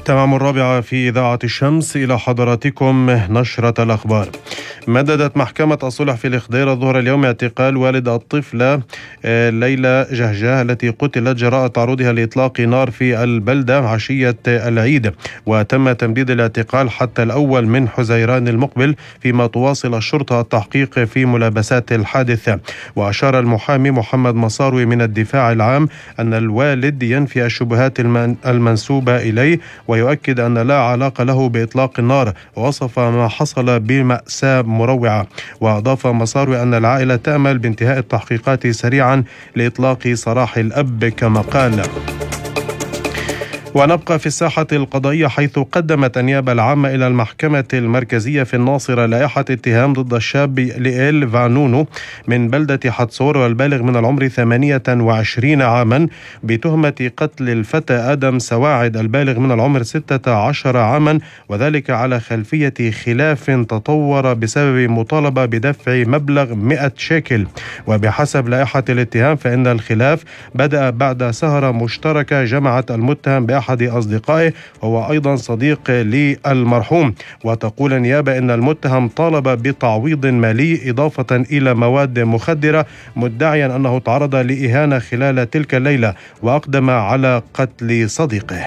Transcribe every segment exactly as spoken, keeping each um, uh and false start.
تمام الرابعة في إذاعة الشمس، إلى حضراتكم نشرة الأخبار. مددت محكمة الصلح في الإخدير الظهر اليوم اعتقال والد الطفلة ليلى جهجاه التي قتلت جراء تعرضها لإطلاق نار في البلدة عشية العيد، وتم تمديد الاعتقال حتى الأول من حزيران المقبل، فيما تواصل الشرطة التحقيق في ملابسات الحادثة. وأشار المحامي محمد مصاروي من الدفاع العام أن الوالد ينفي الشبهات المنسوبة إليه ويؤكد أن لا علاقة له بإطلاق النار، ووصف ما حصل بمأساة مروعة. وأضاف مصاروي أن العائلة تأمل بانتهاء التحقيقات سريعا لإطلاق سراح الأب كما قال. ونبقى في الساحة القضائية، حيث قدمت النيابة العامة إلى المحكمة المركزية في الناصرة لائحة اتهام ضد الشاب ليل فانونو من بلدة حتصور والبالغ من العمر ثمانية وعشرين عاما بتهمة قتل الفتى آدم سواعد البالغ من العمر ستة عشر عاما، وذلك على خلفية خلاف تطور بسبب مطالبة بدفع مبلغ مئة شيكل. وبحسب لائحة الاتهام فإن الخلاف بدأ بعد سهرة مشتركة جمعت المتهم بأحد أحد أصدقائه وهو أيضا صديق للمرحوم. وتقول النيابة إن المتهم طالب بتعويض مالي إضافة إلى مواد مخدرة، مدعيا أنه تعرض لإهانة خلال تلك الليلة وأقدم على قتل صديقه.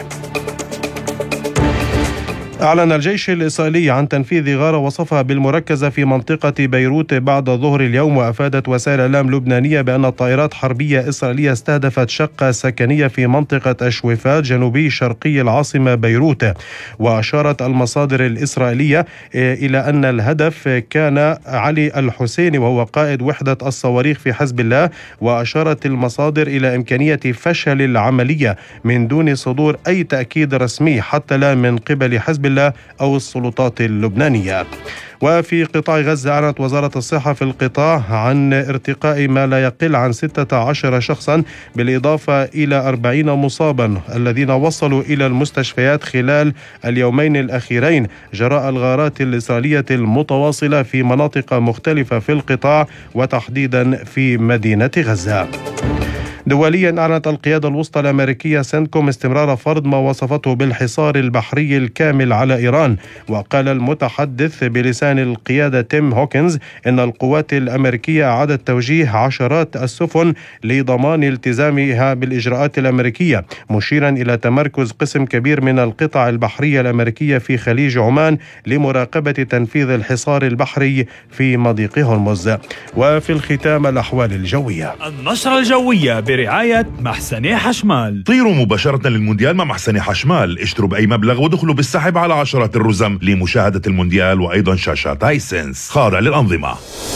أعلن الجيش الإسرائيلي عن تنفيذ غارة وصفها بالمركزة في منطقة بيروت بعد ظهر اليوم، وأفادت وسائل إعلام لبنانية بأن طائرات حربية إسرائيلية استهدفت شقة سكنية في منطقة أشوفات جنوبي شرقي العاصمة بيروت. وأشارت المصادر الإسرائيلية إلى أن الهدف كان علي الحسيني وهو قائد وحدة الصواريخ في حزب الله. وأشارت المصادر إلى إمكانية فشل العملية من دون صدور أي تأكيد رسمي حتى لا من قبل حزب الله أو السلطات اللبنانية. وفي قطاع غزة أعلنت وزارة الصحة في القطاع عن ارتقاء ما لا يقل عن ستة عشر شخصا بالإضافة إلى أربعين مصابا الذين وصلوا إلى المستشفيات خلال اليومين الأخيرين جراء الغارات الإسرائيلية المتواصلة في مناطق مختلفة في القطاع وتحديدا في مدينة غزة. دوليا أعلنت القيادة الوسطى الأمريكية سنتكوم استمرار فرض ما وصفته بالحصار البحري الكامل على إيران. وقال المتحدث بلسان القيادة تيم هوكنز إن القوات الأمريكية أعادت توجيه عشرات السفن لضمان التزامها بالإجراءات الأمريكية، مشيرا إلى تمركز قسم كبير من القطع البحرية الأمريكية في خليج عمان لمراقبة تنفيذ الحصار البحري في مضيق هرمز. وفي الختام الأحوال الجوية. النشرة الجوية برعاية محسني حشمال. طيروا مباشرة للمونديال مع محسني حشمال، اشتروا بأي مبلغ ودخلوا بالسحب على عشرات الرزم لمشاهدة المونديال وأيضا شاشات هايسنس خاضع للأنظمة.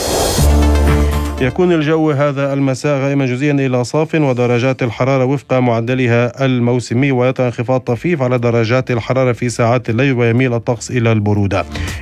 يكون الجو هذا المساء غائما جزئيا إلى صاف، ودرجات الحرارة وفق معدلها الموسمي، ويطغى انخفاض طفيف على درجات الحرارة في ساعات الليل، ويميل الطقس إلى البرودة.